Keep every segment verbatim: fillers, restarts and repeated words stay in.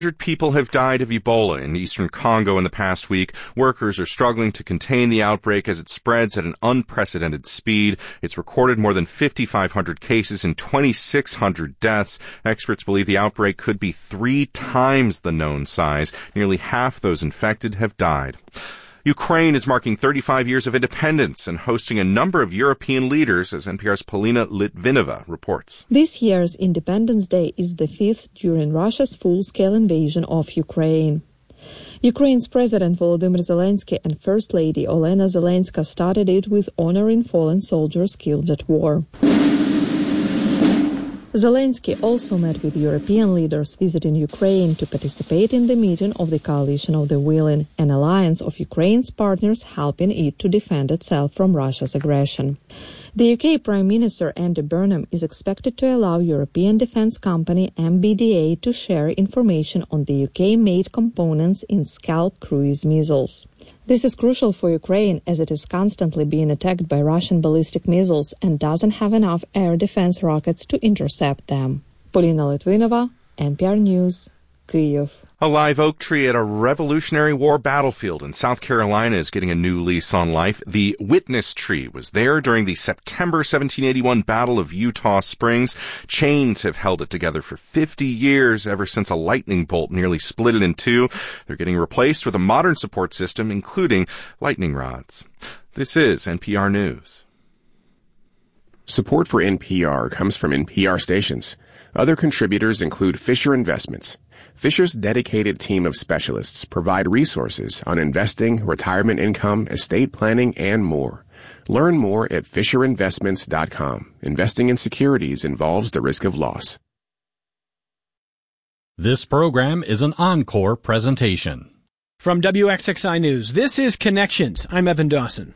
one hundred people have died of Ebola in eastern Congo in the past week. Workers are struggling to contain the outbreak as it spreads at an unprecedented speed. It's recorded more than fifty-five hundred cases and twenty-six hundred deaths. Experts believe the outbreak could be three times the known size. Nearly half those infected have died. Ukraine is marking thirty-five years of independence and hosting a number of European leaders, as N P R's Polina Litvinova reports. This year's Independence Day is the fifth during Russia's full-scale invasion of Ukraine. Ukraine's President Volodymyr Zelensky and First Lady Olena Zelenska started it with honoring fallen soldiers killed at war. Zelensky also met with European leaders visiting Ukraine to participate in the meeting of the Coalition of the Willing, an alliance of Ukraine's partners helping it to defend itself from Russia's aggression. The U K Prime Minister Andy Burnham is expected to allow European defence company M B D A to share information on the U K-made components in Scalp cruise missiles. This is crucial for Ukraine as it is constantly being attacked by Russian ballistic missiles and doesn't have enough air defense rockets to intercept them. Polina Litvinova, N P R News, Kyiv. A live oak tree at a Revolutionary War battlefield in South Carolina is getting a new lease on life. The Witness Tree was there during the September seventeen eighty-one Battle of Eutaw Springs. Chains have held it together for fifty years, ever since a lightning bolt nearly split it in two. They're getting replaced with a modern support system, including lightning rods. This is N P R News. Support for N P R comes from N P R stations. Other contributors include Fisher Investments. Fisher's dedicated team of specialists provide resources on investing, retirement income, estate planning, and more. Learn more at fisher investments dot com. Investing in securities involves the risk of loss. This program is an encore presentation. From W X X I News, this is Connections. I'm Evan Dawson.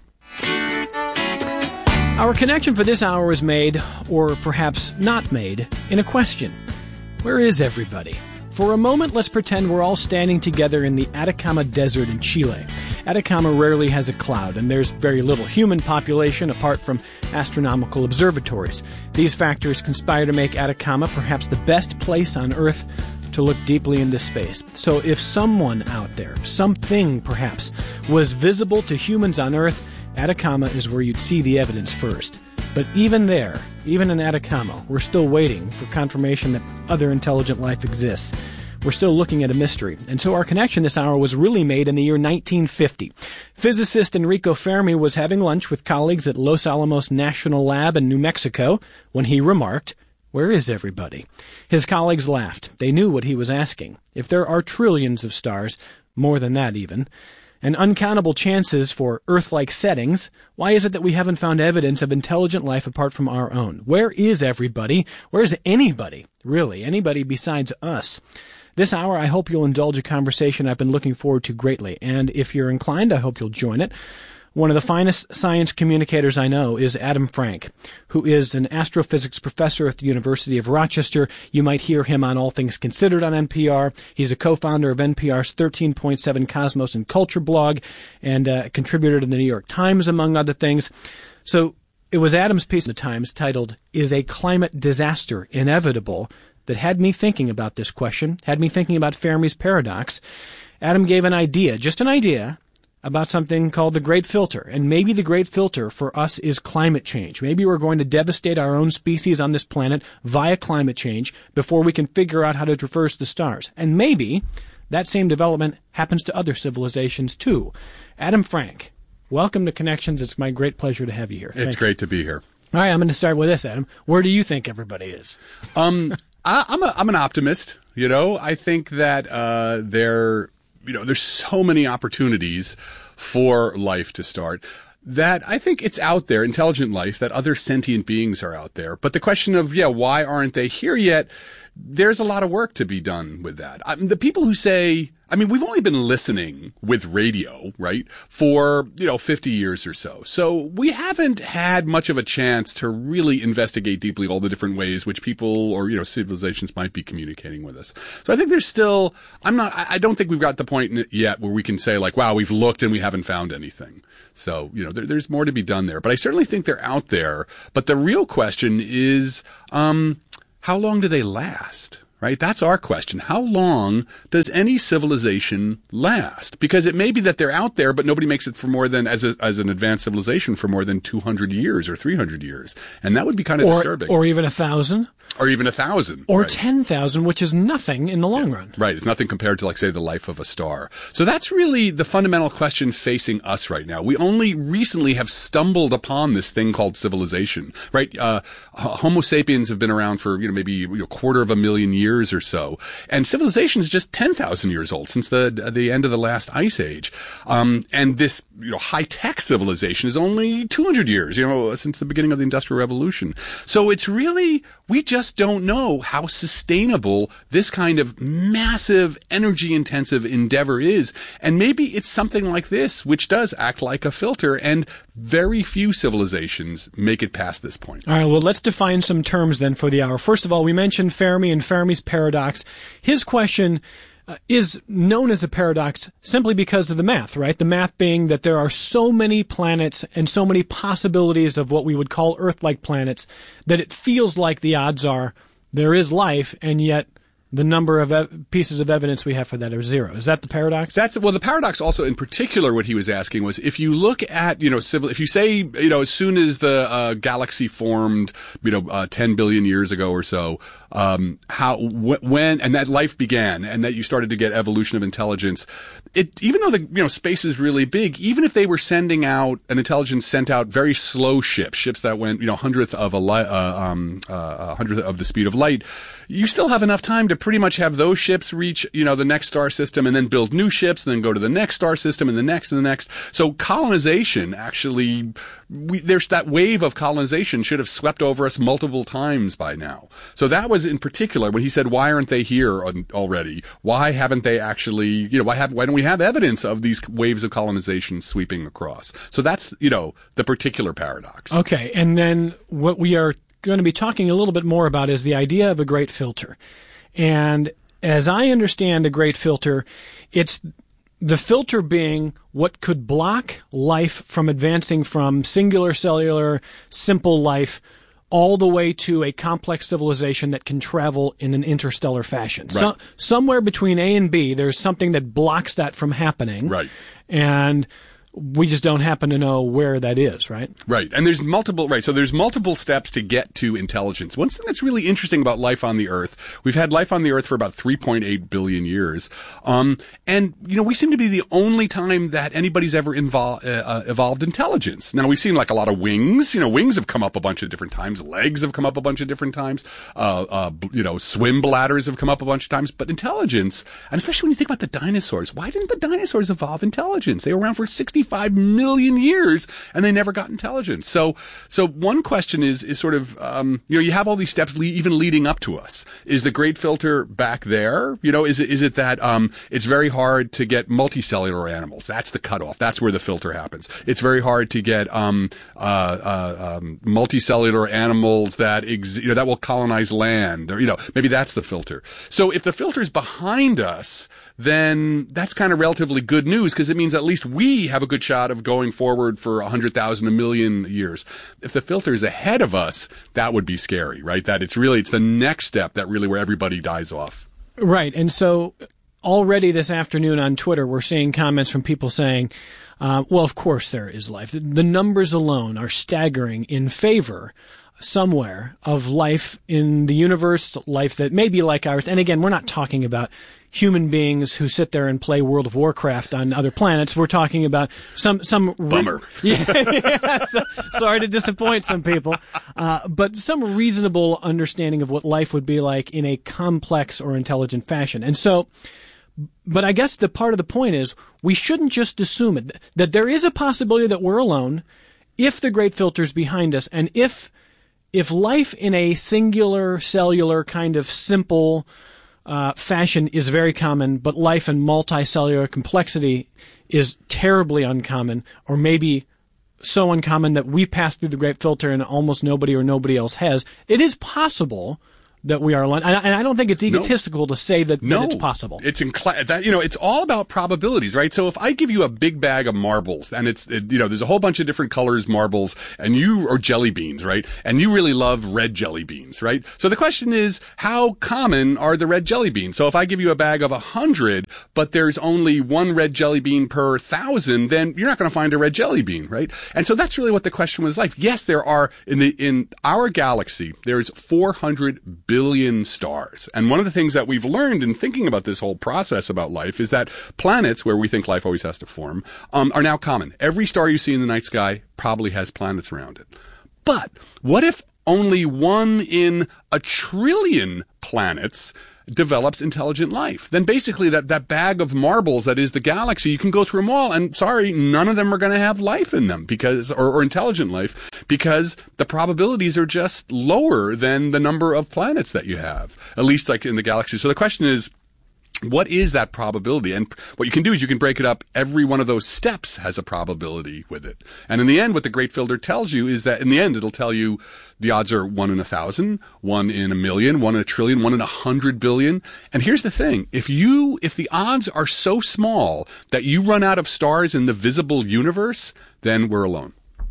Our connection for this hour is made, or perhaps not made, in a question. Where is everybody? For a moment, let's pretend we're all standing together in the Atacama Desert in Chile. Atacama rarely has a cloud, and there's very little human population apart from astronomical observatories. These factors conspire to make Atacama perhaps the best place on Earth to look deeply into space. So if someone out there, something perhaps, was visible to humans on Earth, Atacama is where you'd see the evidence first. But even there, even in Atacama, we're still waiting for confirmation that other intelligent life exists. We're still looking at a mystery. And so our connection this hour was really made in the year nineteen fifty. Physicist Enrico Fermi was having lunch with colleagues at Los Alamos National Lab in New Mexico when he remarked, "Where is everybody?" His colleagues laughed. They knew what he was asking. If there are trillions of stars, more than that even, and uncountable chances for Earth-like settings, why is it that we haven't found evidence of intelligent life apart from our own? Where is everybody? Where is anybody? Really, anybody besides us? This hour, I hope you'll indulge a conversation I've been looking forward to greatly, and if you're inclined, I hope you'll join it. One of the finest science communicators I know is Adam Frank, who is an astrophysics professor at the University of Rochester. You might hear him on All Things Considered on N P R. He's a co-founder of N P R's thirteen point seven Cosmos and Culture blog and a contributor to the New York Times, among other things. So it was Adam's piece in the Times titled, "Is a Climate Disaster Inevitable?" that had me thinking about this question, had me thinking about Fermi's paradox. Adam gave an idea, just an idea, about something called the Great Filter. And maybe the Great Filter for us is climate change. Maybe we're going to devastate our own species on this planet via climate change before we can figure out how to traverse the stars. And maybe that same development happens to other civilizations too. Adam Frank, welcome to Connections. It's my great pleasure to have you here. It's Thank great you. to be here. All right, I'm going to start with this, Adam. Where do you think everybody is? Um, I, I'm a, I'm an optimist. You know, I think that uh, there, you know, there's so many opportunities for life to start that I think it's out there, intelligent life, that other sentient beings are out there. But the question of, yeah, why aren't they here yet? There's a lot of work to be done with that. I mean, the people who say, I mean, we've only been listening with radio, right, for, you know, fifty years or so. So we haven't had much of a chance to really investigate deeply all the different ways which people or, you know, civilizations might be communicating with us. So I think there's still, I'm not, I don't think we've got the point yet where we can say like, wow, we've looked and we haven't found anything. So, you know, there, there's more to be done there. But I certainly think they're out there. But the real question is, um, how long do they last? right? That's our question. How long does any civilization last? Because it may be that they're out there, but nobody makes it for more than, as a, as an advanced civilization, for more than two hundred years or three hundred years. And that would be kind of or, disturbing. Or even a thousand. Or even a thousand. Or right. ten thousand, which is nothing in the long run. Right. It's nothing compared to, like, say, the life of a star. So that's really the fundamental question facing us right now. We only recently have stumbled upon this thing called civilization, right? Uh, Homo sapiens have been around for, you know, maybe a quarter of a million years or so. And civilization is just ten thousand years old, since the the end of the last ice age. Um, and this, you know, high-tech civilization is only two hundred years, you know, since the beginning of the Industrial Revolution. So it's really, we just don't know how sustainable this kind of massive, energy-intensive endeavor is. And maybe it's something like this, which does act like a filter, and very few civilizations make it past this point. All right, well, let's define some terms then for the hour. First of all, we mentioned Fermi and Fermi's paradox. His question uh, is known as a paradox simply because of the math, right? The math being that there are so many planets and so many possibilities of what we would call Earth-like planets that it feels like the odds are there is life, and yet the number of ev- pieces of evidence we have for that are zero. Is that the paradox? That's, well, the paradox also, in particular, what he was asking was, if you look at, you know, civil, if you say, you know, as soon as the uh, galaxy formed, you know, uh, ten billion years ago or so, um, how, wh- when, and that life began, and that you started to get evolution of intelligence, it, even though the, you know, space is really big, even if they were sending out, an intelligence sent out very slow ships, ships that went, you know, hundredth of a light, uh, um, uh, hundredth of the speed of light, you still have enough time to pretty much have those ships reach, you know, the next star system, and then build new ships, and then go to the next star system, and the next and the next. So colonization actually, we, there's that wave of colonization should have swept over us multiple times by now. So that was in particular when he said, why aren't they here already? Why haven't they actually, you know, why have, why don't we have evidence of these waves of colonization sweeping across? So that's, you know, the particular paradox. Okay. And then what we are going to be talking a little bit more about is the idea of a great filter. And as I understand a great filter, it's the filter being what could block life from advancing from singular cellular, simple life all the way to a complex civilization that can travel in an interstellar fashion. Right. So, somewhere between A and B, there's something that blocks that from happening. Right. And we just don't happen to know where that is, right? Right. And there's multiple, right. So there's multiple steps to get to intelligence. One thing that's really interesting about life on the Earth, we've had life on the Earth for about three point eight billion years. Um, and, you know, we seem to be the only time that anybody's ever invol- uh, evolved intelligence. Now, we've seen like a lot of wings. You know, wings have come up a bunch of different times. Legs have come up a bunch of different times. Uh, uh, you know, swim bladders have come up a bunch of times. But intelligence, and especially when you think about the dinosaurs, why didn't the dinosaurs evolve intelligence? They were around for sixty-five million years, and they never got intelligence. So, so one question is, is sort of, um, you know, you have all these steps le- even leading up to us. Is the great filter back there? You know, is it, is it that, um, it's very hard to get multicellular animals? That's the cutoff. That's where the filter happens. It's very hard to get, um, uh, uh, um, multicellular animals that, ex- you know, that will colonize land, or, you know, maybe that's the filter. So if the filter's behind us, then that's kind of relatively good news, because it means at least we have a good shot of going forward for a hundred thousand, a million years. If the filter is ahead of us, that would be scary, right? That it's really, it's the next step that really where everybody dies off. Right. And so already this afternoon on Twitter, we're seeing comments from people saying, uh, well, of course there is life. The numbers alone are staggering in favor somewhere of life in the universe, life that may be like ours. And again, we're not talking about human beings who sit there and play World of Warcraft on other planets. We're talking about some some bummer. Re- yeah, yeah, so, sorry to disappoint some people, uh, but some reasonable understanding of what life would be like in a complex or intelligent fashion. And so, but I guess the part of the point is we shouldn't just assume it, that there is a possibility that we're alone if the great filter's behind us, and if if life in a singular cellular kind of simple Uh, fashion is very common, but life in multicellular complexity is terribly uncommon, or maybe so uncommon that we pass through the great filter and almost nobody or nobody else has. It is possible that we are alone. And I, and I don't think it's egotistical no. to say that, no. that it's possible. It's incl- that, you know, it's all about probabilities, right? So if I give you a big bag of marbles and it's, it, you know, there's a whole bunch of different colors marbles and you, or jelly beans, right? And you really love red jelly beans, right? So the question is, how common are the red jelly beans? So if I give you a bag of a hundred, but there's only one red jelly bean per thousand, then you're not going to find a red jelly bean, right? And so that's really what the question was like. Yes, there are, in the, in our galaxy, there's four hundred billion stars. And one of the things that we've learned in thinking about this whole process about life is that planets, where we think life always has to form, um, are now common. Every star you see in the night sky probably has planets around it. But what if only one in a trillion planets develops intelligent life? Then basically that, that bag of marbles that is the galaxy, you can go through them all, and sorry, none of them are going to have life in them because, or, or intelligent life, because the probabilities are just lower than the number of planets that you have, at least like in the galaxy. So the question is, what is that probability? And what you can do is you can break it up. Every one of those steps has a probability with it. And in the end, what the Great Filter tells you is that in the end, it'll tell you the odds are one in a thousand, one in a million, one in a trillion, one in a hundred billion. And here's the thing. If you, if the odds are so small that you run out of stars in the visible universe, then we're alone.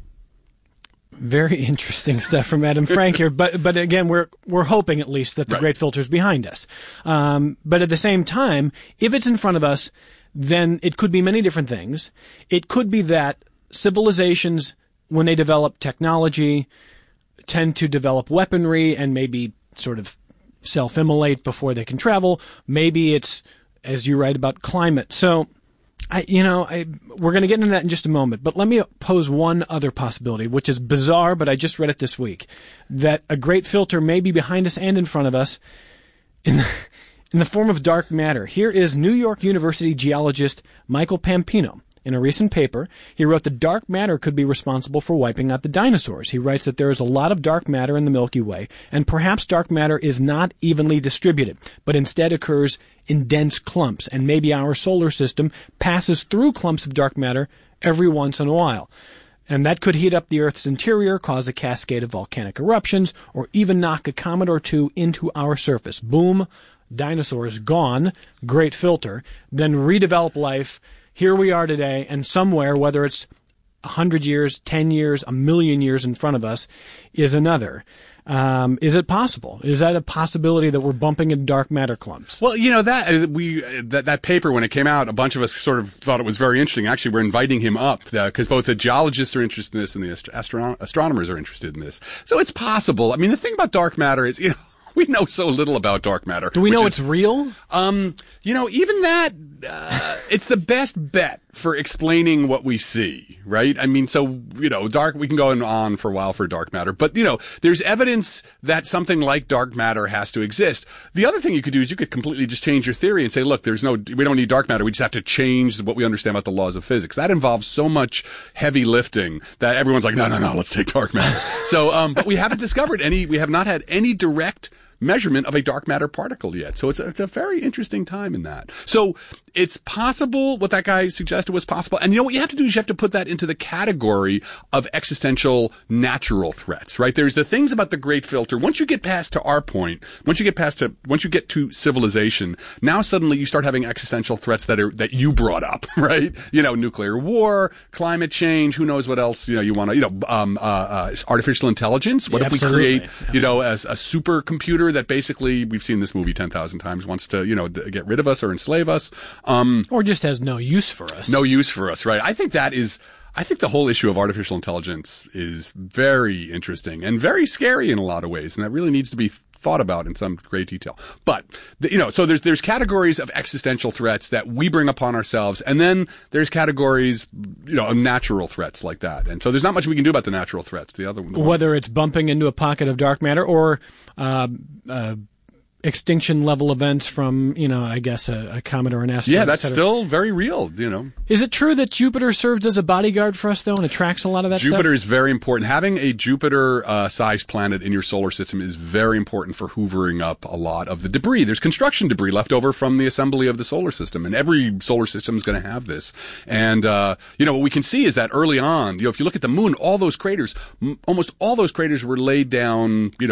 Very interesting stuff from Adam Frank here, but but again, we're we're hoping at least that the right. Great Filter's behind us. Um, but at the same time, if it's in front of us, then it could be many different things. It could be that civilizations, when they develop technology, tend to develop weaponry and maybe sort of self-immolate before they can travel. Maybe it's, as you write about, climate. So. I, you know, I, we're going to get into that in just a moment, but let me pose one other possibility, which is bizarre, but I just read it this week, that a Great Filter may be behind us and in front of us in the, in the form of dark matter. Here is New York University geologist Michael Pampino. In a recent paper, he wrote that dark matter could be responsible for wiping out the dinosaurs. He writes that there is a lot of dark matter in the Milky Way, and perhaps dark matter is not evenly distributed, but instead occurs in dense clumps, and maybe our solar system passes through clumps of dark matter every once in a while. And that could heat up the Earth's interior, cause a cascade of volcanic eruptions, or even knock a comet or two into our surface. Boom, dinosaurs gone, Great Filter, then redevelop life. Here we are today, and somewhere, whether it's a hundred years, ten years, a million years in front of us, is another. Um, is it possible? Is that a possibility that we're bumping into dark matter clumps? Well, you know, that we that that paper, when it came out, a bunch of us sort of thought it was very interesting. Actually, we're inviting him up because both the geologists are interested in this and the astro- astronomers are interested in this. So it's possible. I mean, the thing about dark matter is, you know, we know so little about dark matter. Do we know is, it's real? Um, you know, even that, uh, it's the best bet for explaining what we see, right? I mean, so, you know, dark, we can go on for a while for dark matter, but, you know, there's evidence that something like dark matter has to exist. The other thing you could do is you could completely just change your theory and say, look, there's no, we don't need dark matter. We just have to change what we understand about the laws of physics. That involves so much heavy lifting that everyone's like, no, no, no, let's take dark matter. so, um, but we haven't discovered any, we have not had any direct measurement of a dark matter particle yet. So it's a, it's a very interesting time in that. So it's possible what that guy suggested was possible. And you know what you have to do is you have to put that into the category of existential natural threats, right? There's the things about the Great Filter. Once you get past to our point, once you get past to, once you get to civilization, now suddenly you start having existential threats that are, that you brought up, right? You know, nuclear war, climate change, who knows what else, you know, you want to, you know, um, uh, uh, artificial intelligence. What yeah, if we absolutely. create, absolutely. you know, as a supercomputer that basically, we've seen this movie ten thousand times, wants to, you know, d- get rid of us or enslave us. Um, or just has no use for us. No use for us, right? I think that is, I think the whole issue of artificial intelligence is very interesting and very scary in a lot of ways, and that really needs to be thought about in some great detail. But, the, you know, so there's, there's categories of existential threats that we bring upon ourselves, and then there's categories, you know, of natural threats like that. And so there's not much we can do about the natural threats. The other one. Whether it's bumping into a pocket of dark matter or, uh, uh, extinction level events from, you know, I guess a, a comet or an asteroid. Yeah, that's still very real, you know. Is it true that Jupiter serves as a bodyguard for us, though, and attracts a lot of that Jupiter stuff? is very important. Having a Jupiter-sized uh, planet in your solar system is very important for hoovering up a lot of the debris. There's construction debris left over from the assembly of the solar system, and every solar system is going to have this. And, uh, you know, what we can see is that early on, you know, if you look at the moon, all those craters, m- almost all those craters were laid down, you know,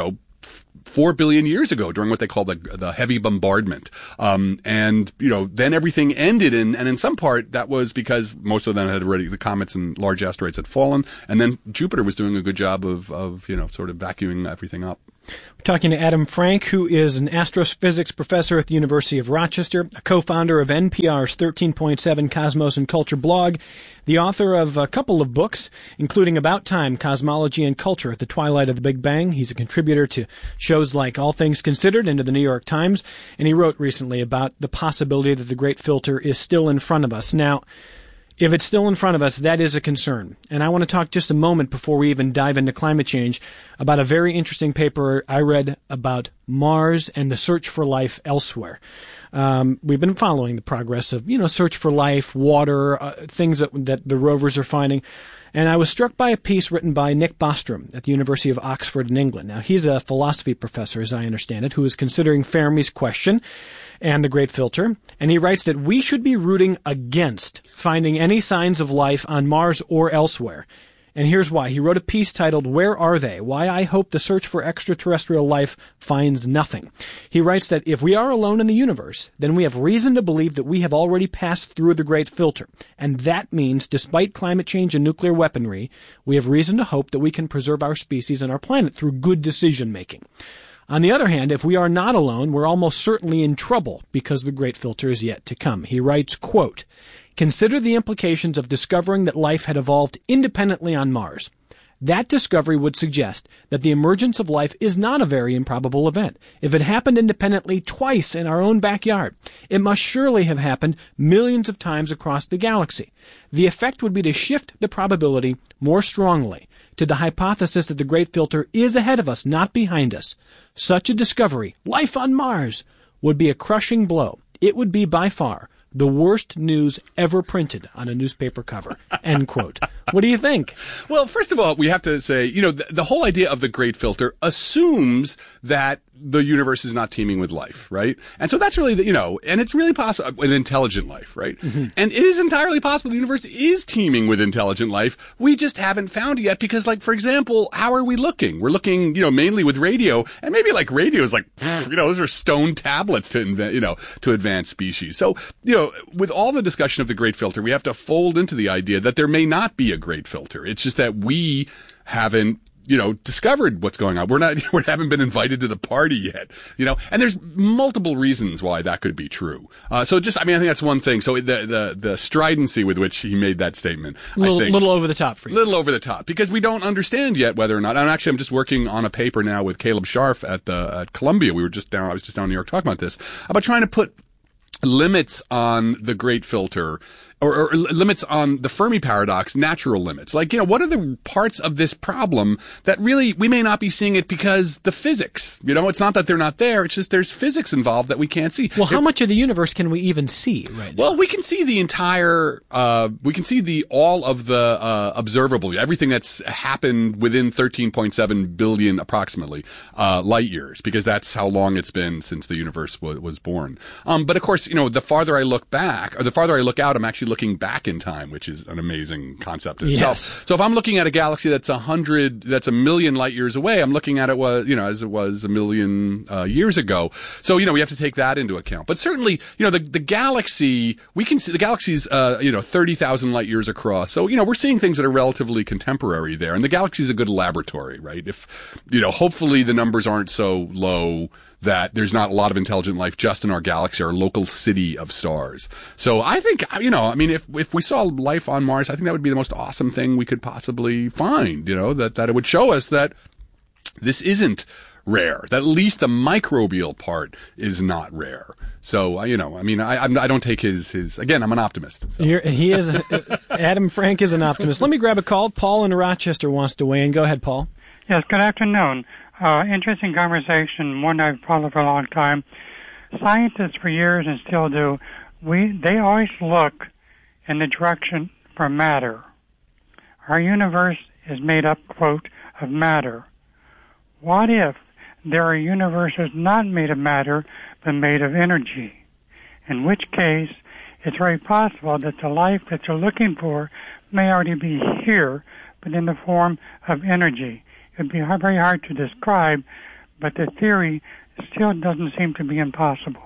four billion years ago during what they call the the heavy bombardment. Um, and, you know, then everything ended, in, and in some part that was because most of them had already, the comets and large asteroids had fallen, and then Jupiter was doing a good job of, of you know, sort of vacuuming everything up. We're talking to Adam Frank, who is an astrophysics professor at the University of Rochester, a co-founder of N P R's thirteen point seven Cosmos and Culture blog, the author of a couple of books, including About Time, Cosmology and Culture at the Twilight of the Big Bang. He's a contributor to shows like All Things Considered and to the New York Times, and he wrote recently about the possibility that the Great Filter is still in front of us. Now, if it's still in front of us, that is a concern. And I want to talk just a moment before we even dive into climate change about a very interesting paper I read about Mars and the search for life elsewhere. Um, we've been following the progress of, you know, search for life, water, uh, things that, that the rovers are finding. And I was struck by a piece written by Nick Bostrom at the University of Oxford in England. Now, he's a philosophy professor, as I understand it, who is considering Fermi's question and the Great Filter, and he writes that we should be rooting against finding any signs of life on Mars or elsewhere. And here's why. He wrote a piece titled, Where Are They? Why I Hope the Search for Extraterrestrial Life Finds Nothing. He writes that if we are alone in the universe, then we have reason to believe that we have already passed through the Great Filter. And that means, despite climate change and nuclear weaponry, we have reason to hope that we can preserve our species and our planet through good decision-making. On the other hand, if we are not alone, we're almost certainly in trouble because the Great Filter is yet to come. He writes, quote, Consider the implications of discovering that life had evolved independently on Mars. That discovery would suggest that the emergence of life is not a very improbable event. If it happened independently twice in our own backyard, it must surely have happened millions of times across the galaxy. The effect would be to shift the probability more strongly to the hypothesis that the Great Filter is ahead of us, not behind us. Such a discovery, life on Mars, would be a crushing blow. It would be by far the worst news ever printed on a newspaper cover. End quote. What do you think? Well, first of all, we have to say, you know, the, the whole idea of the Great Filter assumes that the universe is not teeming with life, right? And so that's really, the, you know, and it's really possible with intelligent life, right? Mm-hmm. And it is entirely possible the universe is teeming with intelligent life. We just haven't found it yet because, like, for example, how are we looking? We're looking, you know, mainly with radio, and maybe like radio is like, you know, those are stone tablets to invent, you know, to advance species. So, you know, with all the discussion of the Great Filter, we have to fold into the idea that there may not be a Great Filter. It's just that we haven't, you know, discovered what's going on. We're not, we haven't been invited to the party yet, you know, and there's multiple reasons why that could be true. Uh, so just, I mean, I think that's one thing. So the, the, the stridency with which he made that statement, a little, I think, little over the top for you. Little over the top because we don't understand yet whether or not, and actually I'm just working on a paper now with Caleb Scharf at the, at Columbia. We were just down, I was just down in New York talking about this, about trying to put limits on the Great Filter, or, or limits on the Fermi paradox, natural limits. Like, you know, what are the parts of this problem that really we may not be seeing it because the physics, you know, it's not that they're not there, it's just there's physics involved that we can't see. Well, how it, much of the universe can we even see right now? Well, we can see the entire, uh, we can see the, all of the, uh, observable, everything that's happened within thirteen point seven billion approximately, uh, light years, because that's how long it's been since the universe w- was born. Um, but of course, you know, the farther I look back, or the farther I look out, I'm actually looking back in time, which is an amazing concept in itself. Yes. So if I'm looking at a galaxy that's a hundred, that's a million light years away, I'm looking at it was, you know, as it was a million uh, years ago. So, you know, we have to take that into account. But certainly, you know, the, the galaxy, we can see the galaxy's, uh, you know, thirty thousand light years across. So, you know, we're seeing things that are relatively contemporary there. And the galaxy is a good laboratory, right? If, you know, hopefully the numbers aren't so low that there's not a lot of intelligent life just in our galaxy, our local city of stars. So I think, you know, I mean, if if we saw life on Mars, I think that would be the most awesome thing we could possibly find, you know, that, that it would show us that this isn't rare, that at least the microbial part is not rare. So, uh, you know, I mean, I I'm, I don't take his, his again, I'm an optimist. So. You're, he is, a, Adam Frank is an optimist. Let me grab a call. Paul in Rochester wants to weigh in. Go ahead, Paul. Yes, good afternoon. Uh, interesting conversation, one I've followed for a long time. Scientists for years and still do, we they always look in the direction for matter. Our universe is made up, quote, of matter. What if there are universes not made of matter, but made of energy? In which case, it's very possible that the life that you're looking for may already be here, but in the form of energy. It would be very hard to describe, but the theory still doesn't seem to be impossible.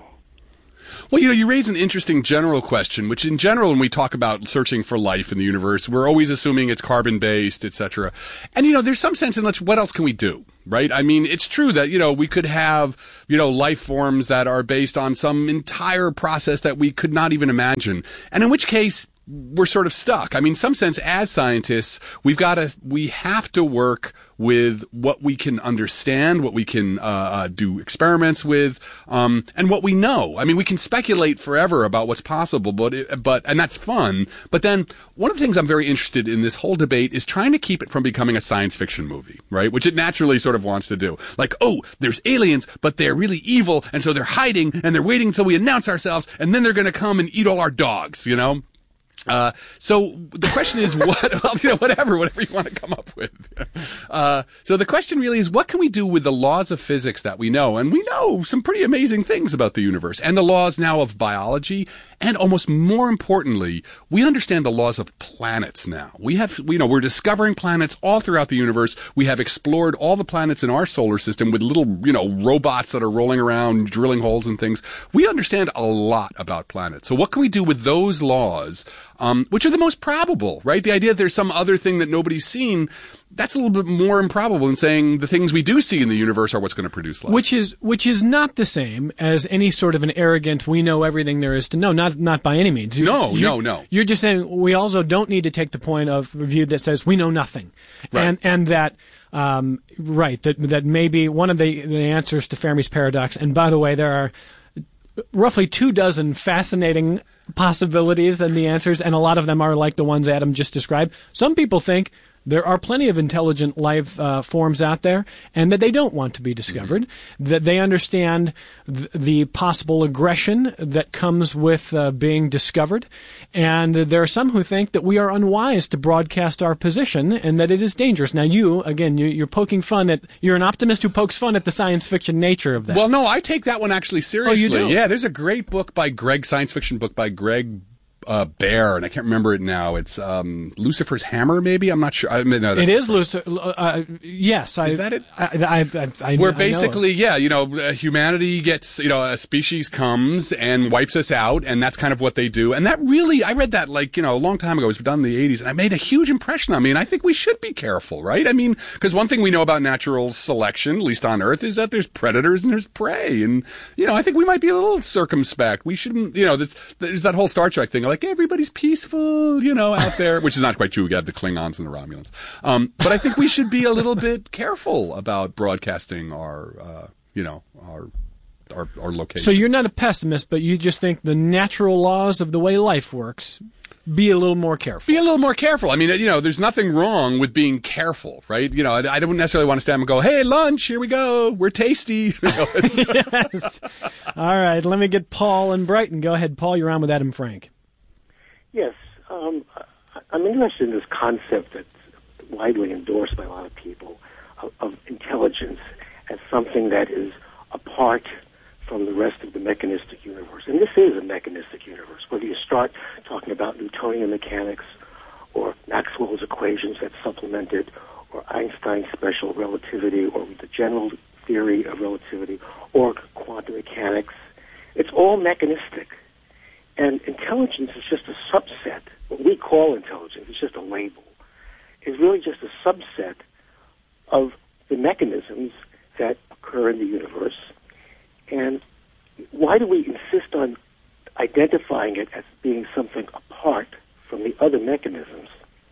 Well, you know, you raise an interesting general question, which in general, when we talk about searching for life in the universe, we're always assuming it's carbon-based, et cetera. And, you know, there's some sense in which, what else can we do, right? I mean, it's true that, you know, we could have, you know, life forms that are based on some entire process that we could not even imagine. And in which case, we're sort of stuck. I mean, in some sense, as scientists, we've got to, we have to work with what we can understand, what we can uh, uh, do experiments with, um, and what we know. I mean, we can speculate forever about what's possible, but it, but and that's fun. But then one of the things I'm very interested in this whole debate is trying to keep it from becoming a science fiction movie, right? Which it naturally sort of wants to do. Like, oh, there's aliens, but they're really evil, and so they're hiding, and they're waiting until we announce ourselves, and then they're going to come and eat all our dogs, you know? Uh, so the question is what, well, you know, whatever, whatever you want to come up with. Uh, so the question really is, what can we do with the laws of physics that we know? And we know some pretty amazing things about the universe and the laws now of biology. And almost more importantly, we understand the laws of planets now. We have, you know, we're discovering planets all throughout the universe. We have explored all the planets in our solar system with little, you know, robots that are rolling around, drilling holes and things. We understand a lot about planets. So what can we do with those laws, um, which are the most probable, right? The idea that there's some other thing that nobody's seen, that's a little bit more improbable than saying the things we do see in the universe are what's going to produce life. Which is which is not the same as any sort of an arrogant, we know everything there is to know. Not not by any means. You, no, you, no, no. You're just saying we also don't need to take the point of view that says we know nothing, right. and and that. Um, right, that that may be one of the, the answers to Fermi's paradox. And by the way, there are roughly two dozen fascinating possibilities and the answers, and a lot of them are like the ones Adam just described. Some people think there are plenty of intelligent life uh, forms out there, and that they don't want to be discovered, mm-hmm. that they understand th- the possible aggression that comes with uh, being discovered, and there are some who think that we are unwise to broadcast our position and that it is dangerous. Now you, again, you, you're poking fun at, you're an optimist who pokes fun at the science fiction nature of that. Well, no, I take that one actually seriously. Oh, you do? Yeah, there's a great book by Greg, science fiction book by Greg Uh, Bear, and I can't remember it now. It's um, Lucifer's Hammer, maybe? I'm not sure. I mean, no, it is Lucifer. Uh, yes. Is I, that it? I, I, I, I, Where I basically, know. yeah, you know, uh, humanity gets, you know, a species comes and wipes us out, and that's kind of what they do. And that really, I read that like, you know, a long time ago. It was done in the eighties, and it made a huge impression on me. And I think we should be careful, right? I mean, because one thing we know about natural selection, at least on Earth, is that there's predators and there's prey. And, you know, I think we might be a little circumspect. We shouldn't, you know, there's, there's that whole Star Trek thing, like everybody's peaceful. Peaceful, you know, out there, which is not quite true. We got the Klingons and the Romulans. Um, but I think we should be a little bit careful about broadcasting our, uh, you know, our, our, our location. So you're not a pessimist, but you just think the natural laws of the way life works, be a little more careful. Be a little more careful. I mean, you know, there's nothing wrong with being careful, right? You know, I, I don't necessarily want to stand and go, hey, lunch, here we go. We're tasty. You know, yes. All right. Let me get Paul in Brighton. Go ahead, Paul. You're on with Adam Frank. Yes, um, I'm interested in this concept that's widely endorsed by a lot of people of, of intelligence as something that is apart from the rest of the mechanistic universe. And this is a mechanistic universe. Whether you start talking about Newtonian mechanics or Maxwell's equations that supplement it, or Einstein's special relativity, or the general theory of relativity, or quantum mechanics, it's all mechanistic. And intelligence is just a subset. What we call intelligence is just a label. It's really just a subset of the mechanisms that occur in the universe. And why do we insist on identifying it as being something apart from the other mechanisms?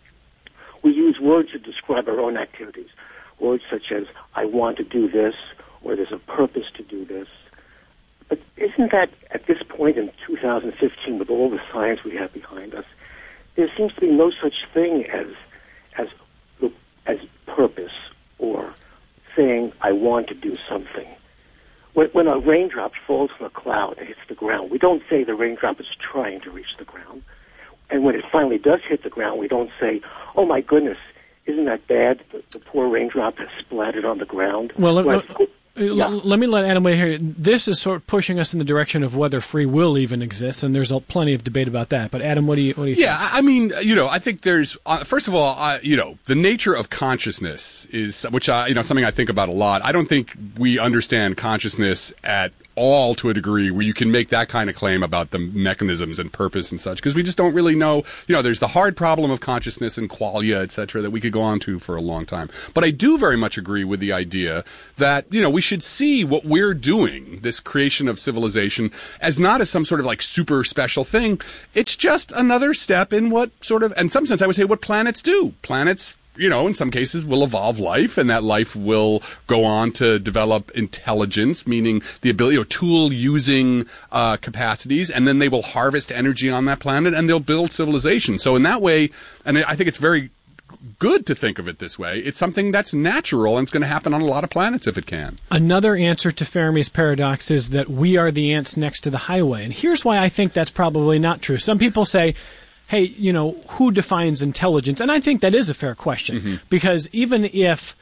We use words to describe our own activities. Words such as, I want to do this, or there's a purpose to do this. But isn't that, at this point in two thousand fifteen, with all the science we have behind us, there seems to be no such thing as as as purpose or saying, I want to do something. When, when a raindrop falls from a cloud and hits the ground, we don't say the raindrop is trying to reach the ground. And when it finally does hit the ground, we don't say, oh, my goodness, isn't that bad? The, the poor raindrop has splattered on the ground. Well, well let, Yeah. L- let me let Adam weigh here. This is sort of pushing us in the direction of whether free will even exists, and there's a, plenty of debate about that. But Adam, what do you what do you yeah, think? I mean, you know, I think there's uh, first of all, uh, you know, the nature of consciousness is, which I, you know, something I think about a lot. I don't think we understand consciousness at all to a degree where you can make that kind of claim about the mechanisms and purpose and such, because we just don't really know. You know, there's the hard problem of consciousness and qualia, et cetera, that we could go on to for a long time. But I do very much agree with the idea that, you know, we should see what we're doing, this creation of civilization, as not as some sort of like super special thing. It's just another step in what sort of, in some sense, I would say what planets do. Planets, you know, in some cases will evolve life, and that life will go on to develop intelligence, meaning the ability, you know, tool using uh, capacities, and then they will harvest energy on that planet and they'll build civilization. So in that way, and I think it's very good to think of it this way, it's something that's natural, and it's going to happen on a lot of planets if it can. Another answer to Fermi's paradox is that we are the ants next to the highway. And here's why I think that's probably not true. Some people say, hey, you know, who defines intelligence? And I think that is a fair question, mm-hmm. because even if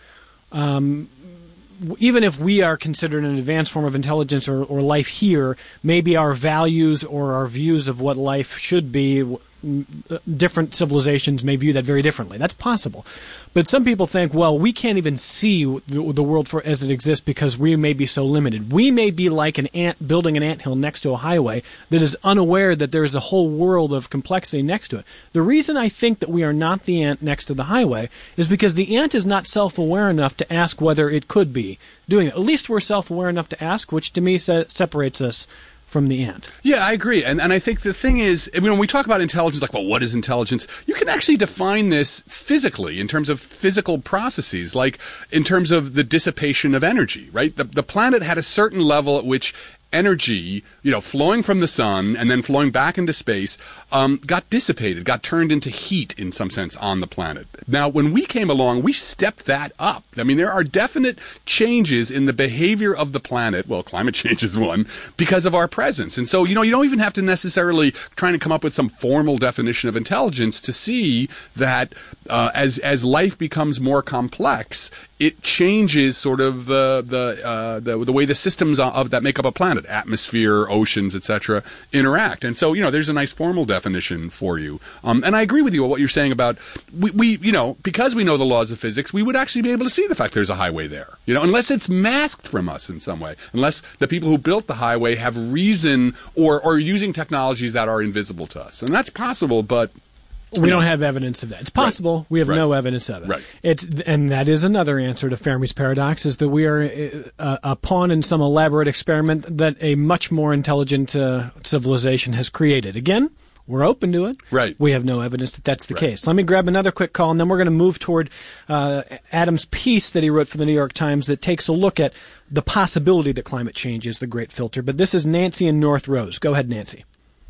um, even if we are considered an advanced form of intelligence or, or life here, maybe our values or our views of what life should be, different civilizations may view that very differently. That's possible. But some people think, well, we can't even see the, the world for as it exists because we may be so limited. We may be like an ant building an anthill next to a highway that is unaware that there is a whole world of complexity next to it. The reason I think that we are not the ant next to the highway is because the ant is not self-aware enough to ask whether it could be doing it. At least we're self-aware enough to ask, which to me se- separates us from the ant. Yeah, I agree. And and I think the thing is, I mean, when we talk about intelligence, like, well, what is intelligence? You can actually define this physically in terms of physical processes, like in terms of the dissipation of energy, right? The, the planet had a certain level at which energy, you know, flowing from the sun and then flowing back into space, um, got dissipated, got turned into heat in some sense on the planet. Now, when we came along, we stepped that up. I mean, there are definite changes in the behavior of the planet. Well, climate change is one because of our presence. And so, you know, you don't even have to necessarily trying to come up with some formal definition of intelligence to see that uh, as as life becomes more complex, it changes sort of the the uh, the, the way the systems of that make up a planet, atmosphere, oceans, et cetera, interact. And so, you know, there's a nice formal definition for you. Um, and I agree with you on what you're saying about we, we, you know, because we know the laws of physics, we would actually be able to see the fact there's a highway there. You know, unless it's masked from us in some way, unless the people who built the highway have reason or or using technologies that are invisible to us, and that's possible, but. We don't have evidence of that. It's possible. Right. We have right. no evidence of it. Right. It's and that is another answer to Fermi's paradox: is that we are a, a pawn in some elaborate experiment that a much more intelligent uh, civilization has created. Again, we're open to it. Right. We have no evidence that that's the right. case. Let me grab another quick call, and then we're going to move toward uh, Adam's piece that he wrote for the New York Times that takes a look at the possibility that climate change is the great filter. But this is Nancy in North Rose. Go ahead, Nancy.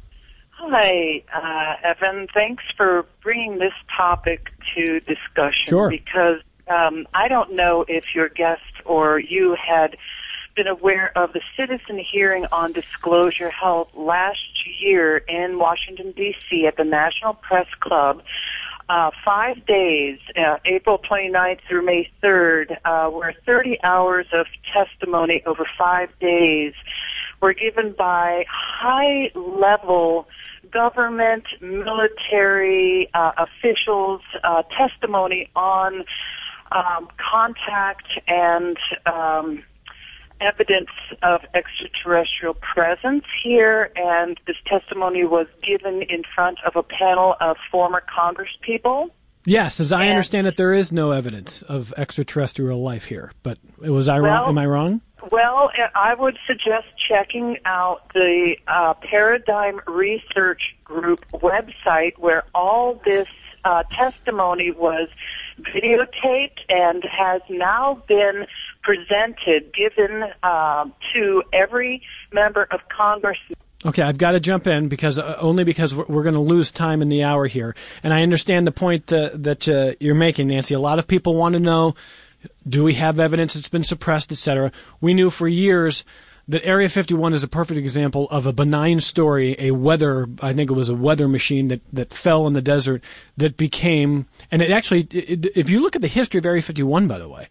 Hi, uh, Evan. Thanks for bringing this topic to discussion. Sure. Because um, I don't know if your guest or you had been aware of the citizen hearing on disclosure held last year in Washington, D C at the National Press Club. Uh, five days, uh, April twenty-ninth through May third, uh, where thirty hours of testimony over five days were given by high-level government, military uh, officials, uh, testimony on um, contact and um, evidence of extraterrestrial presence here, and this testimony was given in front of a panel of former congresspeople. Yes, as I and, understand it, there is no evidence of extraterrestrial life here. But was I well, wrong? Am I wrong? Well, I would suggest checking out the uh, Paradigm Research Group website, where all this uh, testimony was videotaped and has now been presented, given uh, to every member of Congress. Okay, I've got to jump in because uh, only because we're, we're going to lose time in the hour here, and I understand the point uh, that uh, you're making, Nancy. A lot of people want to know, do we have evidence that's been suppressed, et cetera. We knew for years that Area fifty-one is a perfect example of a benign story, a weather, I think it was a weather machine that, that fell in the desert that became, and it actually, it, if you look at the history of Area fifty-one, by the way,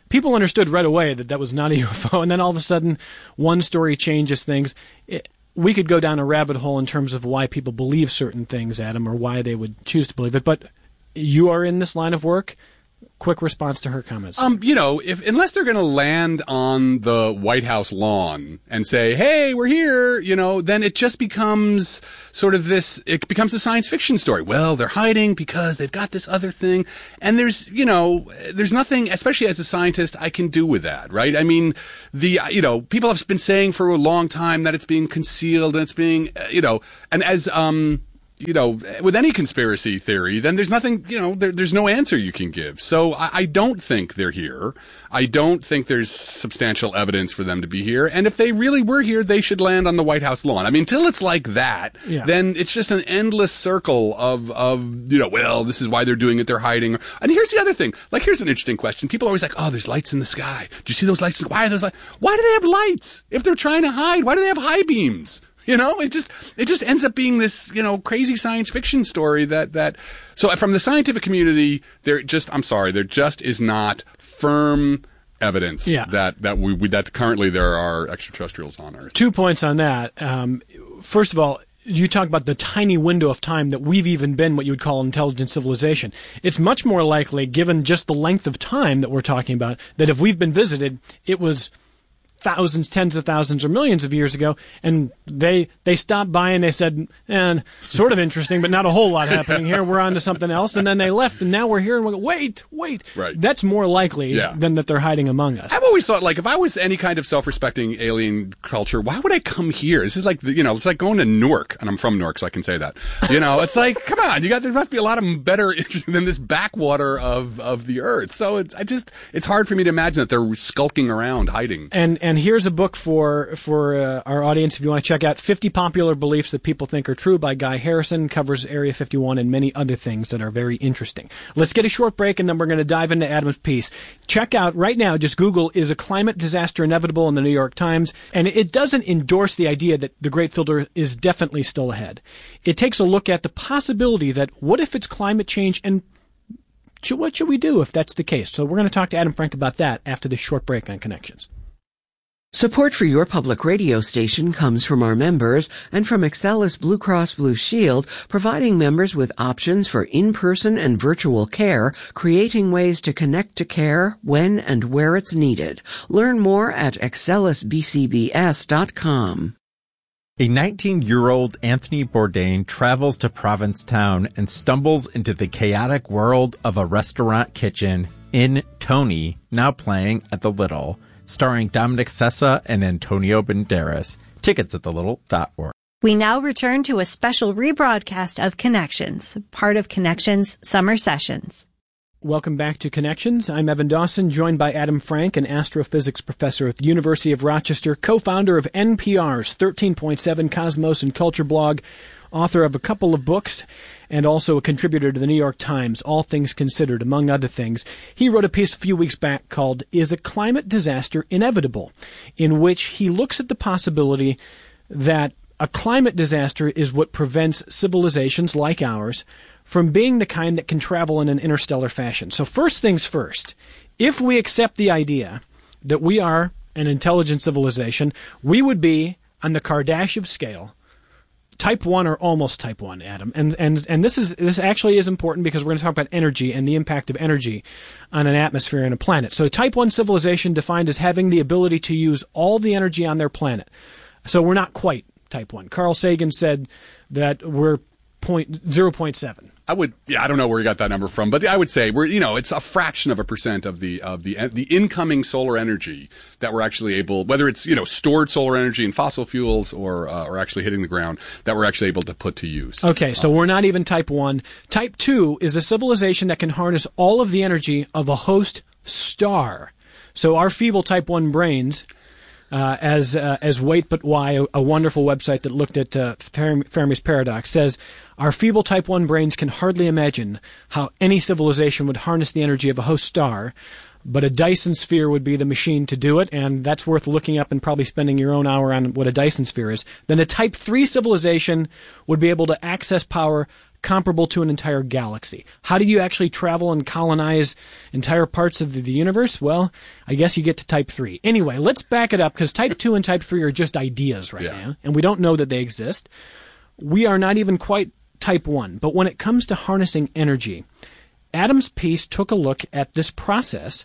people understood right away that that was not a U F O, and then all of a sudden, one story changes things. It, we could go down a rabbit hole in terms of why people believe certain things, Adam, or why they would choose to believe it. But you are in this line of work. Quick response to her comments. Um, you know, if unless they're going to land on the White House lawn and say, "Hey, we're here," you know, then it just becomes sort of this. It becomes a science fiction story. Well, they're hiding because they've got this other thing, and there's, you know, there's nothing, especially as a scientist, I can do with that, right? I mean, the, you know, people have been saying for a long time that it's being concealed and it's being, you know, and as um. you know, with any conspiracy theory, then there's nothing, you know, there, there's no answer you can give. So I, I don't think they're here. I don't think there's substantial evidence for them to be here. And if they really were here, they should land on the White House lawn. I mean, until it's like that, yeah. then it's just an endless circle of, of, you know, well, this is why they're doing it. They're hiding. And here's the other thing. Like, here's an interesting question. People are always like, oh, there's lights in the sky. Do you see those lights? Why are those lights? Why do they have lights? If they're trying to hide, why do they have high beams? You know, it just it just ends up being this, you know, crazy science fiction story that that. So from the scientific community, there just I'm sorry, there just is not firm evidence yeah. that that we, we that currently there are extraterrestrials on Earth. Two points on that. Um, first of all, you talk about the tiny window of time that we've even been what you would call intelligent civilization. It's much more likely, given just the length of time that we're talking about, that if we've been visited, it was thousands, tens of thousands, or millions of years ago, and they they stopped by and they said, "And sort of interesting, but not a whole lot happening here. We're on to something else." And then they left, and now we're here, and we go, "Wait, wait." Right. That's more likely yeah. than that they're hiding among us. I've always thought, like, if I was any kind of self-respecting alien culture, why would I come here? This is like, you know, it's like going to Newark, and I'm from Newark, so I can say that. You know, it's like, come on, you got there must be a lot of better than this backwater of of the Earth. So it's I just it's hard for me to imagine that they're skulking around, hiding. And and here's a book for for uh, our audience if you want to check out fifty Popular Beliefs That People Think Are True by Guy Harrison. Covers Area fifty-one and many other things that are very interesting. Let's get a short break and then we're going to dive into Adam's piece. Check out right now, just Google, "Is a climate disaster inevitable?" in the New York Times. And it doesn't endorse the idea that the Great Filter is definitely still ahead. It takes a look at the possibility that what if it's climate change, and what should we do if that's the case? So we're going to talk to Adam Frank about that after this short break on Connections. Support for your public radio station comes from our members and from Excelis Blue Cross Blue Shield, providing members with options for in-person and virtual care, creating ways to connect to care when and where it's needed. Learn more at excelis b c b s dot com. A nineteen-year-old Anthony Bourdain travels to Provincetown and stumbles into the chaotic world of a restaurant kitchen in Tony, now playing at the Little, starring Dominic Sessa and Antonio Banderas. Tickets at the little dot org. We now return to a special rebroadcast of Connections, part of Connections Summer Sessions. Welcome back to Connections. I'm Evan Dawson, joined by Adam Frank, an astrophysics professor at the University of Rochester, co-founder of N P R's thirteen point seven Cosmos and Culture blog, author of a couple of books, and also a contributor to the New York Times, All Things Considered, among other things. He wrote a piece a few weeks back called "Is a Climate Disaster Inevitable?", in which he looks at the possibility that a climate disaster is what prevents civilizations like ours from being the kind that can travel in an interstellar fashion. So first things first, if we accept the idea that we are an intelligent civilization, we would be on the Kardashev scale, type one or almost type one, Adam. And and and this is this actually is important because we're going to talk about energy and the impact of energy on an atmosphere and a planet. So type one civilization defined as having the ability to use all the energy on their planet. So we're not quite type one. Carl Sagan said that we're point zero point seven. I would, yeah, I don't know where you got that number from, but I would say we're, you know, it's a fraction of a percent of the of the the incoming solar energy that we're actually able, whether it's, you know, stored solar energy in fossil fuels or uh, or actually hitting the ground, that we're actually able to put to use. Okay, so um, we're not even type one. Type two is a civilization that can harness all of the energy of a host star. So our feeble type one brains, Uh, as uh, as Wait But Why, a, a wonderful website that looked at uh, Fermi's paradox, says Our feeble type one brains can hardly imagine how any civilization would harness the energy of a host star, but a Dyson sphere would be the machine to do it, and that's worth looking up and probably spending your own hour on what a Dyson sphere is. Then a type three civilization would be able to access power comparable to an entire galaxy. How do you actually travel and colonize entire parts of the, the universe? Well, I guess you get to type three. Anyway, let's back it up, because type two and type three are just ideas right yeah. now, and we don't know that they exist. We are not even quite type one, but when it comes to harnessing energy, Adam's piece took a look at this process,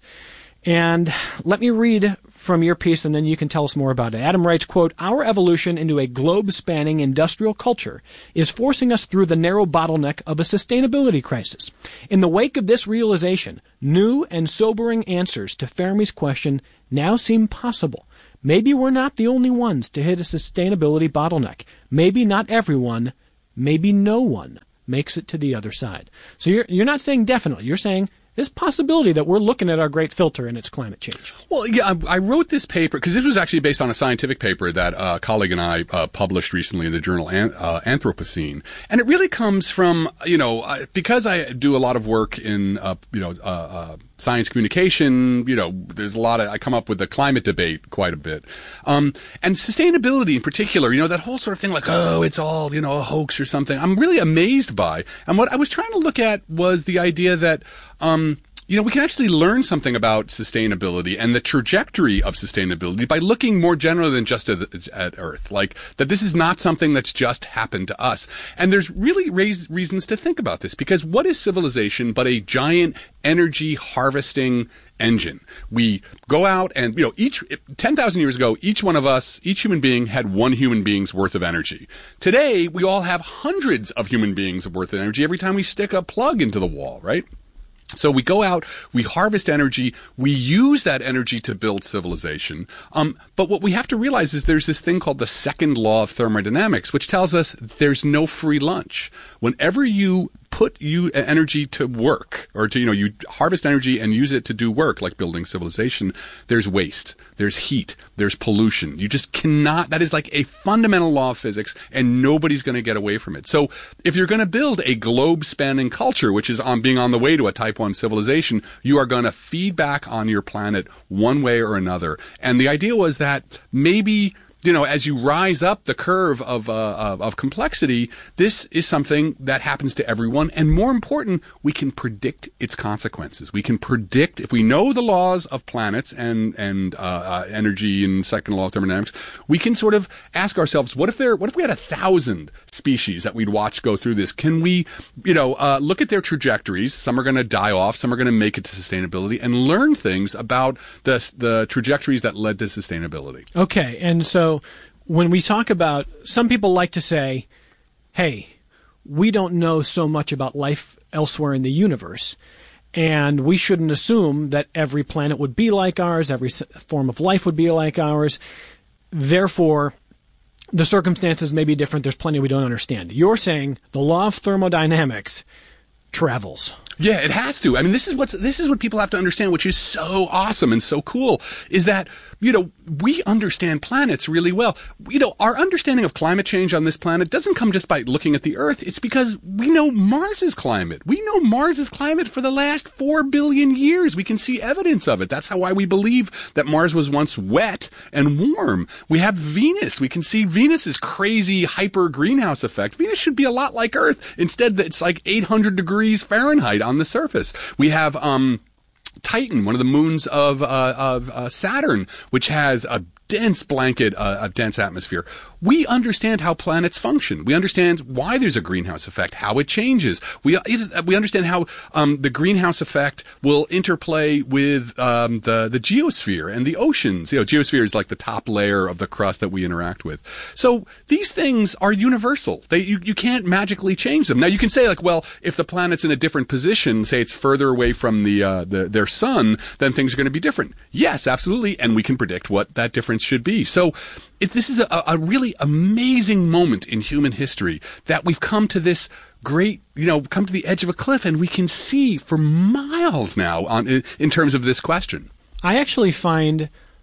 and let me read from your piece, and then you can tell us more about it. Adam writes, quote, "Our evolution into a globe-spanning industrial culture is forcing us through the narrow bottleneck of a sustainability crisis. In the wake of this realization, new and sobering answers to Fermi's question now seem possible. Maybe we're not the only ones to hit a sustainability bottleneck. Maybe not everyone, maybe no one makes it to the other side." So you're you're not saying definitely. You're saying there's possibility that we're looking at our great filter and it's climate change. Well, yeah, I, I wrote this paper because this was actually based on a scientific paper that a colleague and I uh, published recently in the journal An- uh, Anthropocene. And it really comes from, you know, uh, because I do a lot of work in, uh, you know, uh, uh, science communication, you know, there's a lot of, I come up with the climate debate quite a bit. Um, and sustainability in particular, you know, that whole sort of thing like, oh, it's all, you know, a hoax or something, I'm really amazed by. And what I was trying to look at was the idea that, um, you know, we can actually learn something about sustainability and the trajectory of sustainability by looking more generally than just at, at Earth. Like, that this is not something that's just happened to us. And there's really raised reasons to think about this, because what is civilization but a giant energy harvesting engine? We go out and, you know, each, ten thousand years ago, each one of us, each human being had one human being's worth of energy. Today, we all have hundreds of human beings worth of energy every time we stick a plug into the wall, right? So we go out, we harvest energy, we use that energy to build civilization. Um, but what we have to realize is there's this thing called the second law of thermodynamics, which tells us there's no free lunch. Whenever you put you energy to work, or to, you know, you harvest energy and use it to do work, like building civilization, there's waste, there's heat, there's pollution. You just cannot, that is like a fundamental law of physics, and nobody's going to get away from it. So if you're going to build a globe-spanning culture, which is on being on the way to a type one civilization, you are going to feed back on your planet one way or another. And the idea was that maybe, you know, as you rise up the curve of, uh, of of complexity, this is something that happens to everyone. And more important, we can predict its consequences. We can predict, if we know the laws of planets and and uh, uh, energy and second law of thermodynamics, we can sort of ask ourselves, what if there, what if we had a thousand species that we'd watch go through this? Can we, you know, uh, look at their trajectories? Some are going to die off, some are going to make it to sustainability, and learn things about the the trajectories that led to sustainability. Okay, and so when we talk about, some people like to say, hey, we don't know so much about life elsewhere in the universe, and we shouldn't assume that every planet would be like ours, every form of life would be like ours. Therefore, the circumstances may be different. There's plenty we don't understand. You're saying the law of thermodynamics travels. Yeah, it has to. I mean, this is what's, this is what people have to understand, which is so awesome and so cool, is that, you know, we understand planets really well. You know, our understanding of climate change on this planet doesn't come just by looking at the Earth. It's because we know Mars's climate. We know Mars's climate for the last four billion years. We can see evidence of it. That's how why we believe that Mars was once wet and warm. We have Venus. We can see Venus's crazy hyper greenhouse effect. Venus should be a lot like Earth. Instead, it's like eight hundred degrees Fahrenheit on the surface. We have, um, Titan, one of the moons of, uh, of, uh, Saturn, which has a dense blanket, uh, a dense atmosphere. We understand how planets function. We understand why there's a greenhouse effect, how it changes. We we understand how um, the greenhouse effect will interplay with um, the the geosphere and the oceans. You know, geosphere is like the top layer of the crust that we interact with. So these things are universal. They you, you can't magically change them. Now you can say like, well, if the planet's in a different position, say it's further away from the uh, the their sun, then things are going to be different. Yes, absolutely, and we can predict what that difference should be. So if this is a, a really amazing moment in human history that we've come to this great, you know, come to the edge of a cliff, and we can see for miles now on in, in terms of this question. I actually find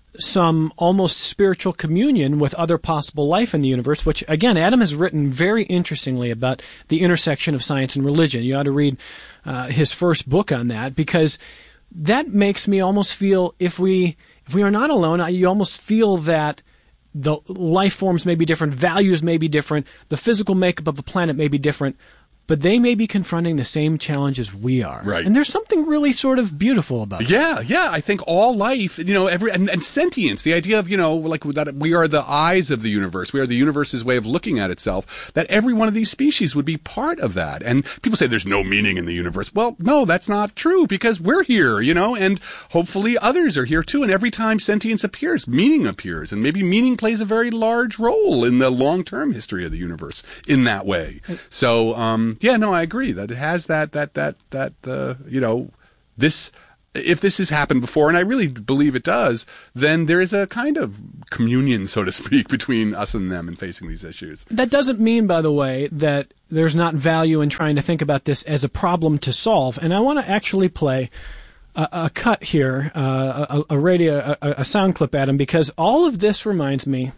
some almost spiritual communion with other possible life in the universe, which, again, Adam has written very interestingly about the intersection of science and religion. You ought to read uh, his first book on that, because that makes me almost feel, if we if we are not alone, I, you almost feel that the life forms may be different, values may be different, the physical makeup of the planet may be different, but they may be confronting the same challenges we are. Right. And there's something really sort of beautiful about it. Yeah, yeah. I think all life, you know, every and, and sentience, the idea of, you know, like that we are the eyes of the universe, we are the universe's way of looking at itself, that every one of these species would be part of that. And people say there's no meaning in the universe. Well, no, that's not true, because we're here, you know, and hopefully others are here too. And every time sentience appears, meaning appears. And maybe meaning plays a very large role in the long-term history of the universe in that way. So, um, yeah, no, I agree that it has that, that, that, that, uh, you know, this, if this has happened before, and I really believe it does, then there is a kind of communion, so to speak, between us and them in facing these issues. That doesn't mean, by the way, that there's not value in trying to think about this as a problem to solve. And I want to actually play a, a cut here, uh, a, a radio, a, a sound clip, Adam, because all of this reminds me,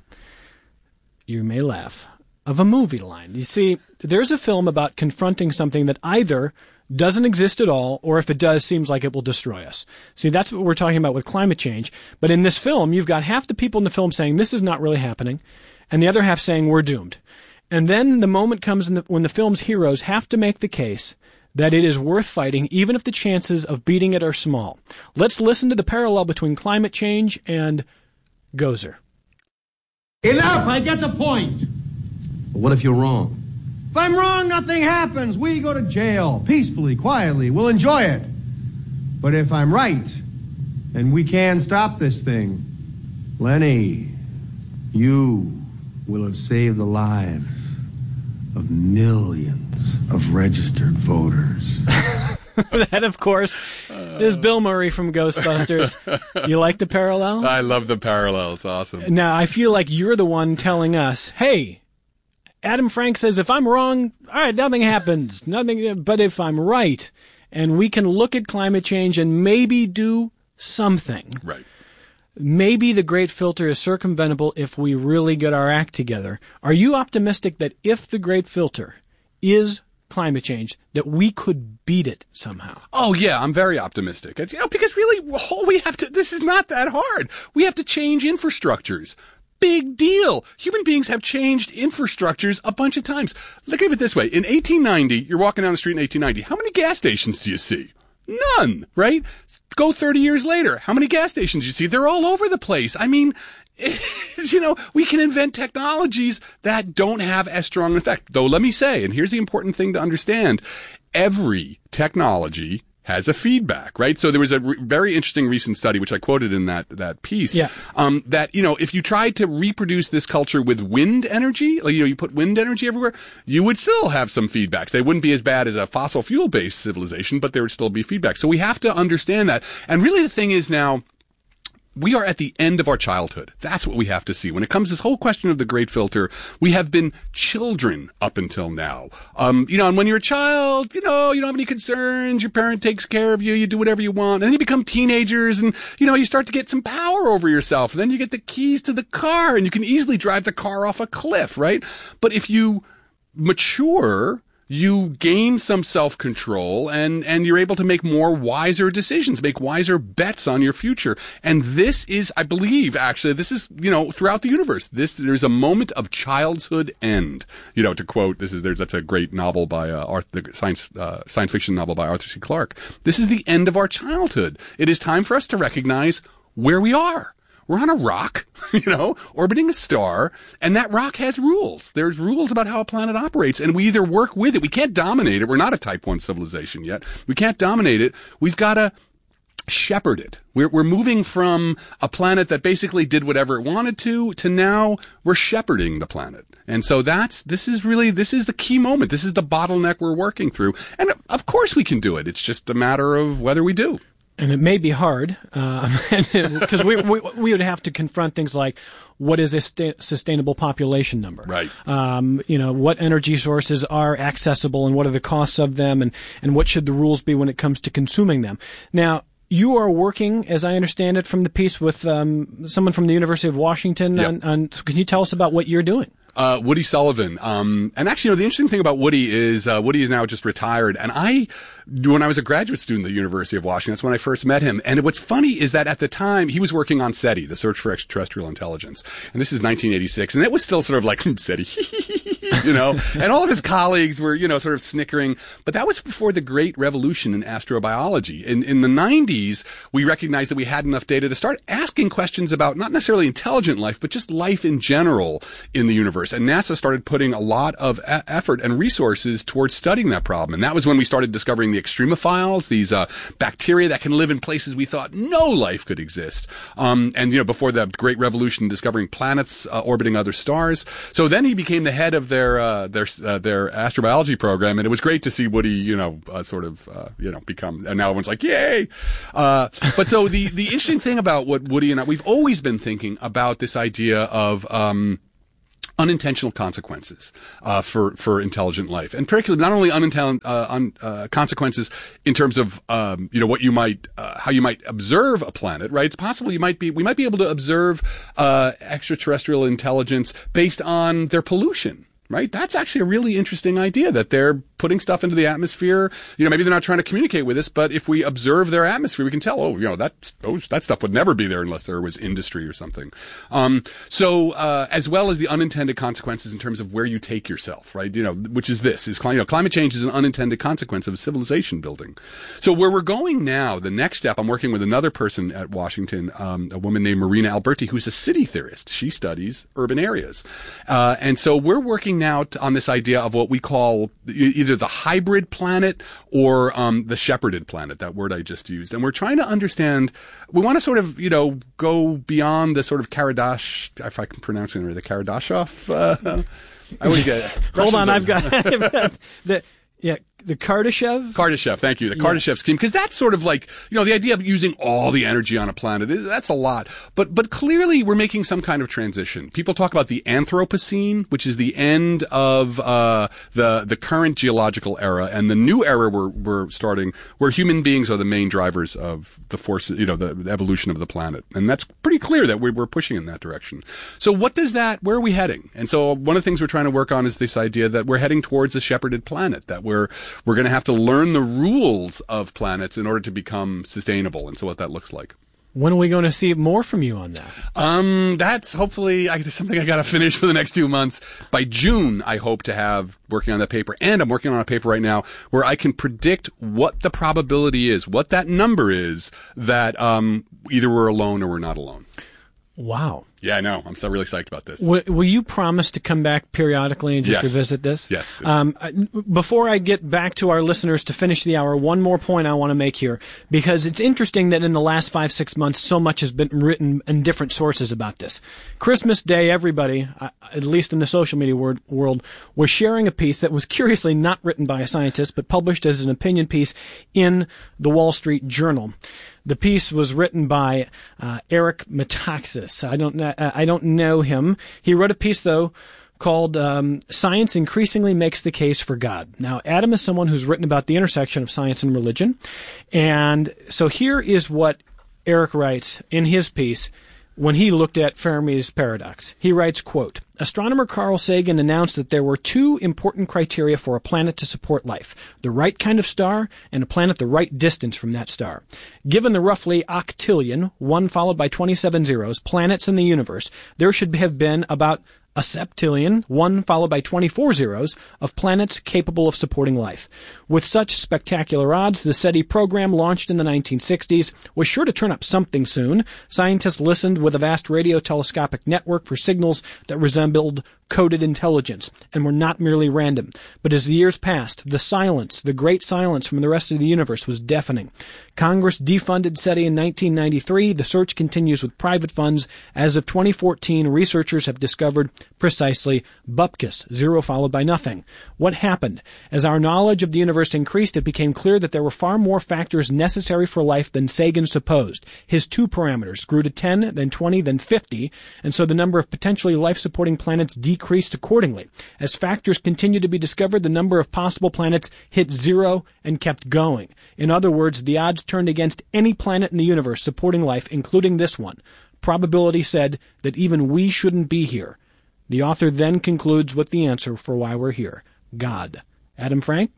you may laugh, of a movie line. You see, there's a film about confronting something that either doesn't exist at all, or if it does, seems like it will destroy us. See, that's what we're talking about with climate change. But in this film, you've got half the people in the film saying this is not really happening, and the other half saying we're doomed. And then the moment comes in the, when the film's heroes have to make the case that it is worth fighting, even if the chances of beating it are small. Let's listen to the parallel between climate change and Gozer. Enough! I get the point! What if you're wrong? If I'm wrong, nothing happens. We go to jail, peacefully, quietly. We'll enjoy it. But if I'm right, and we can stop this thing, Lenny, you will have saved the lives of millions of registered voters. That, of course, is Bill Murray from Ghostbusters. You like the parallel? I love the parallel. It's awesome. Now, I feel like you're the one telling us, hey, Adam Frank says, if I'm wrong, all right, nothing happens. Nothing. But if I'm right, and we can look at climate change and maybe do something. Right. Maybe the Great Filter is circumventable if we really get our act together. Are you optimistic that if the Great Filter is climate change, that we could beat it somehow? Oh, yeah, I'm very optimistic. You know, because really, all we have to, this is not that hard. We have to change infrastructures. Big deal. Human beings have changed infrastructures a bunch of times. Look at it this way. In eighteen ninety, you're walking down the street in eighteen ninety. How many gas stations do you see? None, right? Go thirty years later. How many gas stations do you see? They're all over the place. I mean, you know, we can invent technologies that don't have as strong an effect. Though, let me say, and here's the important thing to understand, every technology has a feedback, right? So there was a re- very interesting recent study, which I quoted in that, that piece, yeah. um, that, you know, if you tried to reproduce this culture with wind energy, like, you know, you put wind energy everywhere, you would still have some feedbacks. They wouldn't be as bad as a fossil fuel-based civilization, but there would still be feedback. So we have to understand that. And really the thing is now, we are at the end of our childhood. That's what we have to see. When it comes to this whole question of the Great Filter, we have been children up until now. Um, you know, and when you're a child, you know, you don't have any concerns. Your parent takes care of you. You do whatever you want. And then you become teenagers and, you know, you start to get some power over yourself. And then you get the keys to the car and you can easily drive the car off a cliff, right? But if you mature, you gain some self-control and, and you're able to make more wiser decisions, make wiser bets on your future. And this is, I believe, actually, this is, you know, throughout the universe, this, there's a moment of childhood end. You know, to quote, this is, there's, that's a great novel by, uh, Arthur, the science, uh, science fiction novel by Arthur C. Clarke. This is the end of our childhood. It is time for us to recognize where we are. We're on a rock, you know, orbiting a star, and that rock has rules. There's rules about how a planet operates, and we either work with it. We can't dominate it. We're not a type one civilization yet. We can't dominate it. We've got to shepherd it. We're, we're moving from a planet that basically did whatever it wanted to, to now we're shepherding the planet. And so that's, this is really, this is the key moment. This is the bottleneck we're working through. And of course we can do it. It's just a matter of whether we do. And it may be hard, because uh, we, we we would have to confront things like, what is a sta- sustainable population number? Right. Um, you know, what energy sources are accessible and what are the costs of them, and, and what should the rules be when it comes to consuming them? Now, You are working, as I understand it from the piece, with um, someone from the University of Washington. Yep. On, on, so can you tell us about what you're doing? Uh, Woody Sullivan. Um, and actually, you know, the interesting thing about Woody is, uh, Woody is now just retired. And I, when I was a graduate student at the University of Washington, that's when I first met him. And what's funny is that at the time, he was working on SETI, the Search for Extraterrestrial Intelligence. And this is nineteen eighty-six. And it was still sort of like, SETI, you know, and all of his colleagues were, you know, sort of snickering. But that was before the great revolution in astrobiology. In, in the nineties, we recognized that we had enough data to start asking questions about not necessarily intelligent life, but just life in general in the universe. And NASA started putting a lot of a- effort and resources towards studying that problem. And that was when we started discovering the extremophiles, these uh, bacteria that can live in places we thought no life could exist. Um, and, you know, before the Great Revolution, discovering planets uh, orbiting other stars. So then he became the head of their uh, their uh, their astrobiology program. And it was great to see Woody, you know, uh, sort of, uh, you know, become, and now everyone's like, yay! Uh, but so the, the interesting thing about what Woody and I, we've always been thinking about this idea of, um, unintentional consequences uh, for for intelligent life, and particularly not only unintentional uh, un, uh, consequences in terms of um, you know what you might uh, how you might observe a planet. Right? It's possible you might be we might be able to observe uh, extraterrestrial intelligence based on their pollution. Right? That's actually a really interesting idea, that they're putting stuff into the atmosphere. You know, maybe they're not trying to communicate with us, but if we observe their atmosphere, we can tell, oh, you know, that, those, that stuff would never be there unless there was industry or something. Um, so, uh, as well as the unintended consequences in terms of where you take yourself, right? You know, which is this, is, you know, climate change is an unintended consequence of civilization building. So where we're going now, the next step, I'm working with another person at Washington, um, a woman named Marina Alberti, who's a city theorist. She studies urban areas. Uh, and so we're working now on this idea of what we call either the hybrid planet or um, the shepherded planet, that word I just used. And we're trying to understand, we want to sort of, you know, go beyond the sort of Karadash, if I can pronounce it right, the Karadashov. Uh, I would get Hold on, I've got the yeah. The Kardashev? Kardashev, thank you. The Kardashev yes. scheme. Because that's sort of like, you know, the idea of using all the energy on a planet, is that's a lot. But but clearly we're making some kind of transition. People talk about the Anthropocene, which is the end of uh the the current geological era, and the new era we're we're starting, where human beings are the main drivers of the force, you know, the, the evolution of the planet. And that's pretty clear that we're, we're pushing in that direction. So what does that, where are we heading? And so one of the things we're trying to work on is this idea that we're heading towards a shepherded planet, that we're We're going to have to learn the rules of planets in order to become sustainable, and so what that looks like. When are we going to see more from you on that? Um, that's hopefully I, something I got to finish for the next two months. By June, I hope to have working on that paper, and I'm working on a paper right now where I can predict what the probability is, what that number is, that um, either we're alone or we're not alone. Wow. Yeah, I know. I'm so really psyched about this. Will, will you promise to come back periodically and just yes. revisit this? Yes. Um, before I get back to our listeners to finish the hour, one more point I want to make here, because it's interesting that in the last five, six months, so much has been written in different sources about this. Christmas Day, everybody, uh, at least in the social media word, world, was sharing a piece that was curiously not written by a scientist, but published as an opinion piece in the Wall Street Journal. The piece was written by uh, Eric Metaxas. I don't know, I don't know him. He wrote a piece, though, called um, Science Increasingly Makes the Case for God. Now, Adam is someone who's written about the intersection of science and religion. And so here is what Eric writes in his piece when he looked at Fermi's paradox. He writes, quote, astronomer Carl Sagan announced that there were two important criteria for a planet to support life, the right kind of star and a planet the right distance from that star. Given the roughly octillion, one followed by twenty-seven zeros, planets in the universe, there should have been about a septillion, one followed by twenty-four zeros, of planets capable of supporting life. With such spectacular odds, the SETI program, launched in the nineteen sixties, was sure to turn up something soon. Scientists listened with a vast radio telescopic network for signals that resembled coded intelligence, and were not merely random. But as the years passed, the silence, the great silence from the rest of the universe, was deafening. Congress defunded SETI in nineteen ninety-three. The search continues with private funds. As of twenty fourteen, researchers have discovered precisely bupkis, zero followed by nothing. What happened? As our knowledge of the universe increased, it became clear that there were far more factors necessary for life than Sagan supposed. His two parameters grew to ten, then twenty, then fifty, and so the number of potentially life-supporting planets decreased decreased accordingly. As factors continued to be discovered, the number of possible planets hit zero and kept going. In other words, the odds turned against any planet in the universe supporting life, including this one. Probability said that even we shouldn't be here. The author then concludes with the answer for why we're here. God. Adam Frank?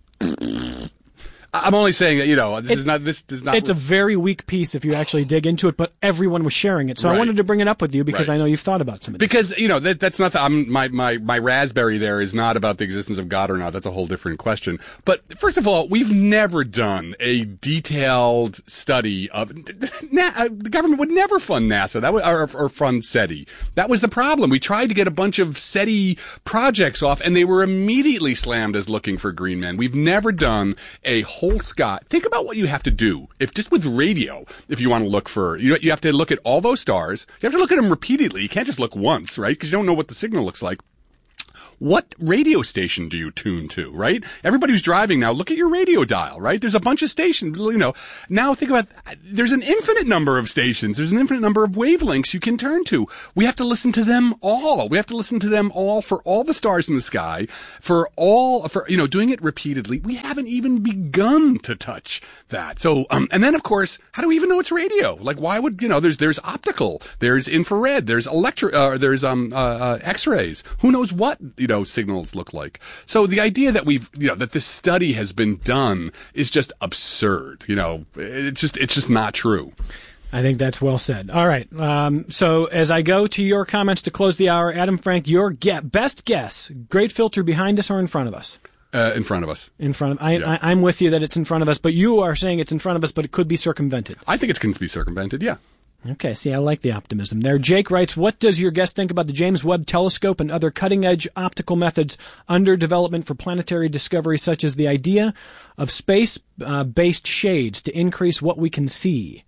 I'm only saying that, you know, this It- is not, this does not. It's a very weak piece if you actually dig into it, but everyone was sharing it. So I Right. wanted to bring it up with you because Right. I know you've thought about some of this. Because, you know, that, that's not the, I'm, my, my, my raspberry there is not about the existence of God or not. That's a whole different question. But first of all, we've never done a detailed study of, na, uh, the government would never fund NASA that was, or, or fund SETI. That was the problem. We tried to get a bunch of SETI projects off and they were immediately slammed as looking for green men. We've never done a whole sky. Think about what you have to do if just with radio, if you want to look for, you you have to look at all those stars. You have to look at them repeatedly. You can't just look once, right? Because you don't know what the signal looks like. What radio station do you tune to, right? Everybody who's driving now, look at your radio dial, right? There's a bunch of stations, you know. Now think about, there's an infinite number of stations. There's an infinite number of wavelengths you can turn to. We have to listen to them all. We have to listen to them all for all the stars in the sky, for all, for, you know, doing it repeatedly. We haven't even begun to touch that. So, um, and then of course, how do we even know it's radio? Like, why would, you know, there's, there's optical, there's infrared, there's electro, uh, there's, um, uh, uh, x-rays. Who knows what, you know, signals look like. So the idea that we've, you know, that this study has been done is just absurd. You know, it's just, it's just not true. I think that's well said. All right. Um, so as I go to your comments to close the hour, Adam Frank, your get, best guess, great filter behind us or in front of us? Uh, in front of us. In front of, I, Yeah. I, I'm with you that it's in front of us, but you are saying it's in front of us, but it could be circumvented. I think it can be circumvented, yeah. Okay, see, I like the optimism there. Jake writes, what does your guest think about the James Webb Telescope and other cutting-edge optical methods under development for planetary discovery, such as the idea of space-based shades to increase what we can see?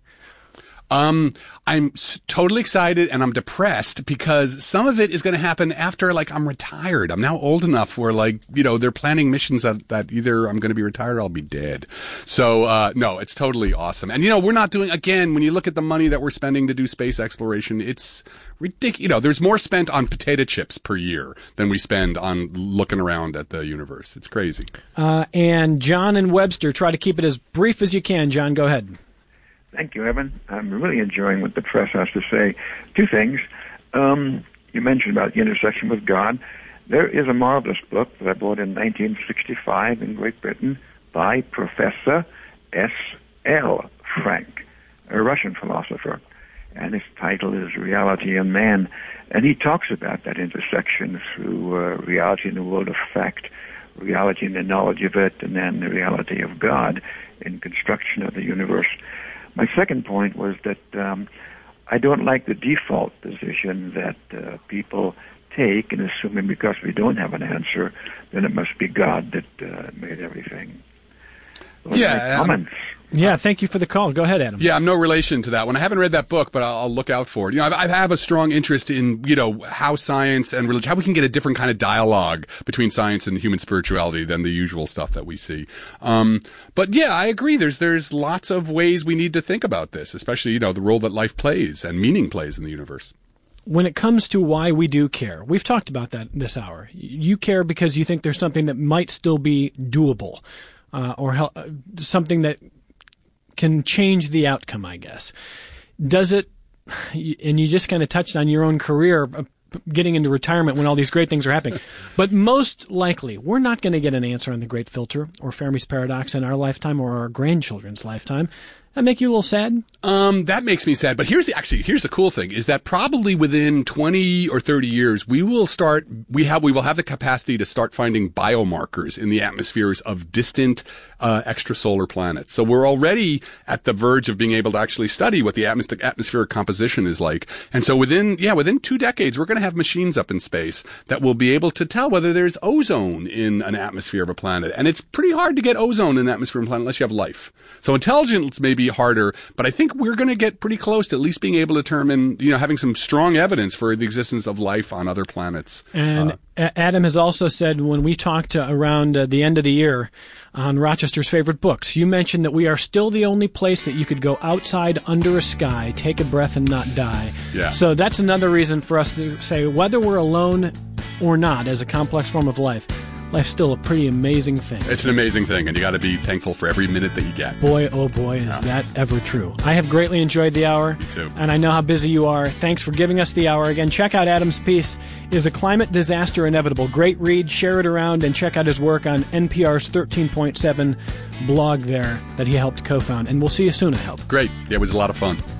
Um, I'm s- totally excited and I'm depressed because some of it is going to happen after, like, I'm retired. I'm now old enough where, like, you know, they're planning missions that, that either I'm going to be retired or I'll be dead. So, uh, no, it's totally awesome. And, you know, we're not doing, again, when you look at the money that we're spending to do space exploration, it's ridiculous. You know, there's more spent on potato chips per year than we spend on looking around at the universe. It's crazy. Uh, and John and Webster, try to keep it as brief as you can. John, go ahead. Thank you, Evan. I'm really enjoying what the press has to say. Two things. Um, you mentioned about the intersection with God. There is a marvelous book that I bought in nineteen sixty-five in Great Britain by Professor S L Frank, a Russian philosopher. And his title is Reality and Man. And he talks about that intersection through uh, reality in the world of fact, reality in the knowledge of it, and then the reality of God in construction of the universe. My second point was that um, I don't like the default position that uh, people take in assuming because we don't have an answer, then it must be God that uh, made everything. Those Yeah, are my um, comments. Yeah, thank you for the call. Go ahead, Adam. Yeah, I'm no relation to that one. I haven't read that book, but I'll, I'll look out for it. You know, I, I have a strong interest in, you know, how science and religion, how we can get a different kind of dialogue between science and human spirituality than the usual stuff that we see. Um, but yeah, I agree. There's, there's lots of ways we need to think about this, especially, you know, the role that life plays and meaning plays in the universe. When it comes to why we do care, we've talked about that this hour. You care because you think there's something that might still be doable, uh, or help, uh, something that can change the outcome, I guess. Does it, and you just kind of touched on your own career, uh, getting into retirement when all these great things are happening. But most likely, we're not going to get an answer on the Great Filter or Fermi's Paradox in our lifetime or our grandchildren's lifetime. That make you a little sad? Um, that makes me sad. But here's the, actually, here's the cool thing is that probably within twenty or thirty years, we will start, we have, we will have the capacity to start finding biomarkers in the atmospheres of distant, uh, extrasolar planets. So we're already at the verge of being able to actually study what the atmos- atmospheric composition is like. And so within, yeah, within two decades, we're going to have machines up in space that will be able to tell whether there's ozone in an atmosphere of a planet. And it's pretty hard to get ozone in an atmosphere of a planet unless you have life. So intelligence may be harder, but I think we're going to get pretty close to at least being able to determine, you know, having some strong evidence for the existence of life on other planets. And Uh, A- Adam has also said when we talked uh, around uh, the end of the year on Rochester's favorite books, you mentioned that we are still the only place that you could go outside under a sky, take a breath and not die. Yeah. So that's another reason for us to say whether we're alone or not, as a complex form of life, life's still a pretty amazing thing. It's an amazing thing, and you got to be thankful for every minute that you get. Boy, oh boy, is yeah. that ever true. I have greatly enjoyed the hour. Me too. And I know how busy you are. Thanks for giving us the hour. Again, check out Adam's piece, Is a Climate Disaster Inevitable? Great read, share it around, and check out his work on N P R's thirteen point seven blog there that he helped co-found. And we'll see you soon, I hope. Great. Yeah, it was a lot of fun.